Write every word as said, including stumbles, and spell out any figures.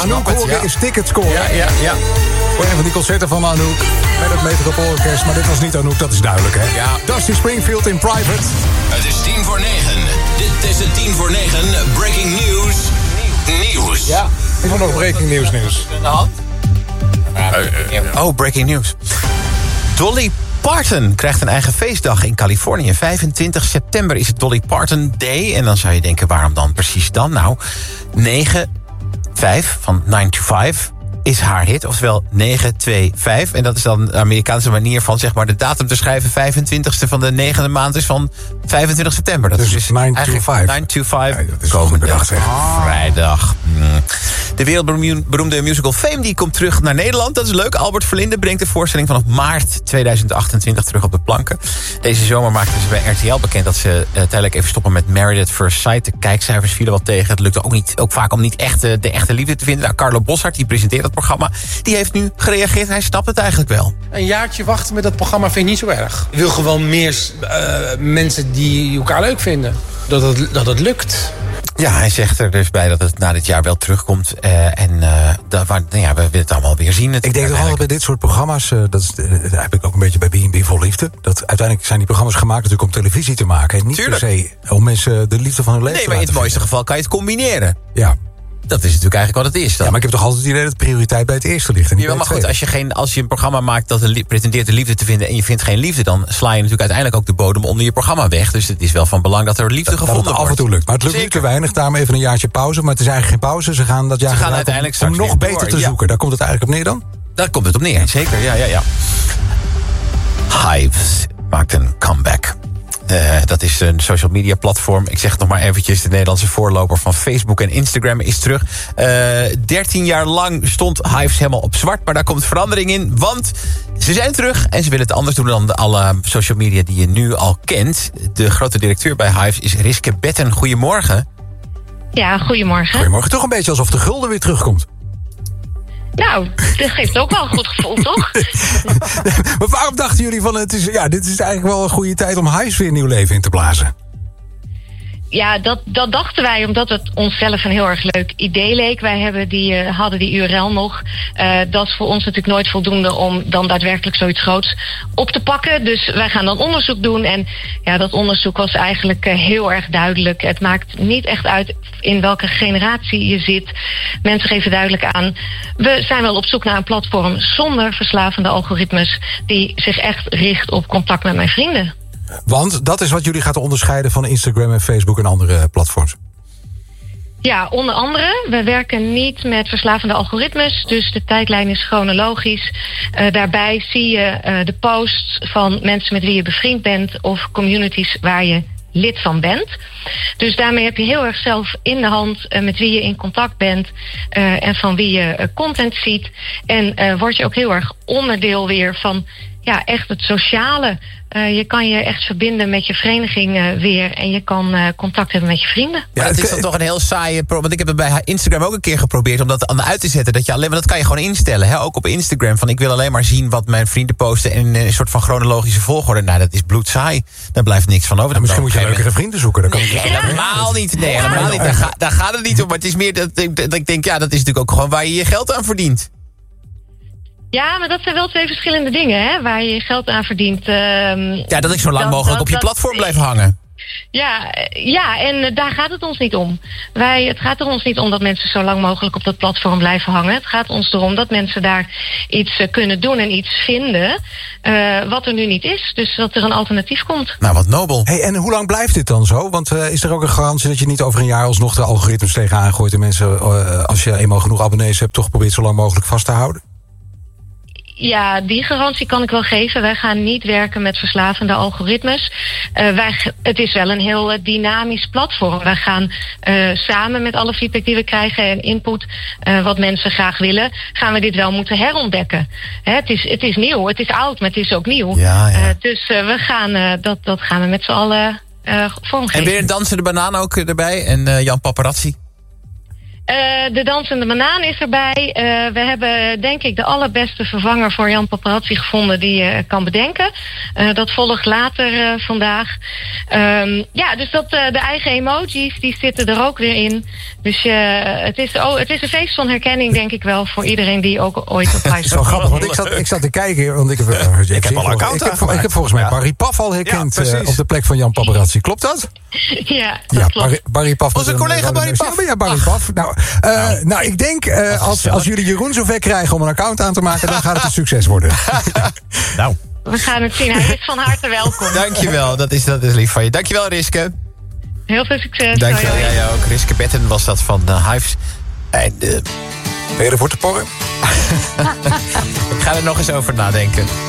Anouk horen ja. is tickets scoren. Ja, ja, ja. Voor een van die concerten van Anouk. Met het Metropoolorkest. Maar dit was niet Anouk, dat is duidelijk, hè? Ja. Dusty Springfield in Private. Het is tien voor negen. Dit is het tien voor negen Breaking News. Nieuws. Ja, ik wil nog breaking nieuws nieuws. De hand? Oh, breaking news. Dolly Parton krijgt een eigen feestdag in Californië. vijfentwintig september is het Dolly Parton Day. En dan zou je denken, waarom dan precies dan? Nou, negen vijf van nine to five is haar hit. Oftewel negen twee vijf. En dat is dan de Amerikaanse manier van zeg maar de datum te schrijven. vijfentwintigste van de negende maand is van vijfentwintig september. Dat dus is dus nine to five. nine to five. Ja, dat is komende bedacht, ah. vrijdag. Mm. De wereldberoemde musical Fame die komt terug naar Nederland. Dat is leuk. Albert Verlinde brengt de voorstelling vanaf maart tweeduizend achtentwintig terug op de planken. Deze zomer maakten ze bij R T L bekend dat ze uh, tijdelijk even stoppen met Married at First Sight. De kijkcijfers vielen wat tegen. Het lukte ook, niet, ook vaak om niet echt uh, de echte liefde te vinden. Nou, Carlo Boszhard, die presenteert dat programma, die heeft nu gereageerd. Hij snapt het eigenlijk wel. Een jaartje wachten met dat programma vind ik niet zo erg. Ik wil gewoon meer uh, mensen die elkaar leuk vinden. Dat het, dat het lukt. Ja, hij zegt er dus bij dat het na dit jaar wel terugkomt. Uh, en uh, dat, waar, nou ja, we willen het allemaal weer zien. Ik denk toch altijd bij dit soort programma's, uh, dat, is, uh, dat heb ik ook een beetje bij B en B Vol Liefde. Dat uiteindelijk zijn die programma's gemaakt natuurlijk om televisie te maken. En niet Tuurlijk. per se om mensen de liefde van hun leven nee, te maar in laten het mooiste vinden. geval kan je het combineren. Ja. Dat is natuurlijk eigenlijk wat het is dan. Ja, maar ik heb toch altijd het idee dat de prioriteit bij het eerste ligt. En niet ja, maar bij het goed, als je, geen, als je een programma maakt dat li- pretendeert de liefde te vinden en je vindt geen liefde, dan sla je natuurlijk uiteindelijk ook de bodem onder je programma weg. Dus het is wel van belang dat er liefde dat, gevonden dat het wordt. af en toe lukt. Maar het lukt Zeker. niet te weinig. Daarom even een jaartje pauze. Maar het is eigenlijk geen pauze. Ze gaan dat jaar Ze gaan gebruiken uiteindelijk om, om nog beter door, te ja. zoeken. Daar komt het eigenlijk op neer dan? Daar komt het op neer, zeker. Ja, ja, ja. Hives maakt een comeback. Uh, dat is een social media platform. Ik zeg het nog maar eventjes. De Nederlandse voorloper van Facebook en Instagram is terug. Uh, dertien jaar lang stond Hives helemaal op zwart. Maar daar komt verandering in. Want ze zijn terug en ze willen het anders doen dan de alle social media die je nu al kent. De grote directeur bij Hives is Riske Betten. Goedemorgen. Ja, goedemorgen. Goedemorgen. Toch een beetje alsof de gulden weer terugkomt. Nou, dat geeft ook wel een goed gevoel, toch? Maar waarom dachten jullie van, het is, ja, dit is eigenlijk wel een goede tijd om Hives weer een nieuw leven in te blazen? Ja, dat, dat dachten wij omdat het onszelf een heel erg leuk idee leek. Wij hebben die, uh, hadden die U R L nog. Uh, dat is voor ons natuurlijk nooit voldoende om dan daadwerkelijk zoiets groots op te pakken. Dus wij gaan dan onderzoek doen. En ja, dat onderzoek was eigenlijk uh, heel erg duidelijk. Het maakt niet echt uit in welke generatie je zit. Mensen geven duidelijk aan, we zijn wel op zoek naar een platform zonder verslavende algoritmes die zich echt richt op contact met mijn vrienden. Want dat is wat jullie gaat onderscheiden van Instagram en Facebook en andere platforms. Ja, onder andere. We werken niet met verslavende algoritmes. Dus de tijdlijn is chronologisch. Uh, daarbij zie je uh, de posts van mensen met wie je bevriend bent of communities waar je lid van bent. Dus daarmee heb je heel erg zelf in de hand uh, met wie je in contact bent uh, en van wie je uh, content ziet. En uh, word je ook heel erg onderdeel weer van ja, echt het sociale. Uh, je kan je echt verbinden met je vereniging uh, weer en je kan uh, contact hebben met je vrienden. Ja, het is dan toch een heel saaie pro- want ik heb het bij Instagram ook een keer geprobeerd om dat aan uit te zetten. Dat je alleen, maar dat kan je gewoon instellen, hè? Ook op Instagram. Van ik wil alleen maar zien wat mijn vrienden posten in een soort van chronologische volgorde. Nou, dat is bloedsaai. Daar blijft niks van over. Nou, misschien moet je leukere vrienden zoeken. Dan kan ik nee, helemaal niet. Nee, helemaal niet. Daar, ga, daar gaat het niet om. Maar het is meer dat, dat ik denk, ja, dat is natuurlijk ook gewoon waar je je geld aan verdient. Ja, maar dat zijn wel twee verschillende dingen, hè, waar je je geld aan verdient. Uh, ja, dat ik zo lang dat, mogelijk dat, op je dat, platform blijf hangen. Ja, ja, en uh, daar gaat het ons niet om. Wij, het gaat er ons niet om dat mensen zo lang mogelijk op dat platform blijven hangen. Het gaat ons erom dat mensen daar iets uh, kunnen doen en iets vinden uh, wat er nu niet is. Dus dat er een alternatief komt. Nou, wat nobel. Hey, en hoe lang blijft dit dan zo? Want uh, is er ook een garantie dat je niet over een jaar alsnog de algoritmes tegenaan gooit en mensen, uh, als je eenmaal genoeg abonnees hebt, toch probeert zo lang mogelijk vast te houden? Ja, die garantie kan ik wel geven. Wij gaan niet werken met verslavende algoritmes. Uh, wij, het is wel een heel uh, dynamisch platform. Wij gaan uh, samen met alle feedback die we krijgen en input, uh, wat mensen graag willen, gaan we dit wel moeten herontdekken. Hè, het, is, het is nieuw, het is oud, maar het is ook nieuw. Ja, ja. Uh, dus uh, we gaan, uh, dat, dat gaan we met z'n allen uh, vormgeven. En weer Dansen de Banaan ook erbij en uh, Jan Paparazzi. Uh, de dansende banaan is erbij. Uh, we hebben denk ik de allerbeste vervanger voor Jan Paparazzi gevonden die je kan bedenken. Uh, dat volgt later uh, vandaag. Um, ja, dus dat, uh, de eigen emojis die zitten er ook weer in. Dus uh, het, is, oh, het is een feest van herkenning denk ik wel voor iedereen die ook ooit op huis is wel grappig, want ik zat, ik zat te kijken. Want ik heb, uh, ik ik heb al account ik, heb, ik heb volgens mij ja. Barry Paf al herkend ja, uh, op de plek van Jan Paparazzi. Klopt dat? Ja, dat ja, klopt. Barry, Barry Paf. Onze collega Barry Paf. Ja, Barry Paf. Nou, uh, nou. nou, ik denk uh, als, als jullie Jeroen zover krijgen om een account aan te maken, dan gaat het een succes worden. Nou. We gaan het zien. Hij is van harte welkom. Dankjewel, dat is, dat is lief van je. Dankjewel, Riske. Heel veel succes. Dankjewel, jij ook. Riske Betten was dat van uh, Hives. En, uh... ben je ervoor te porren? Ik ga er nog eens over nadenken.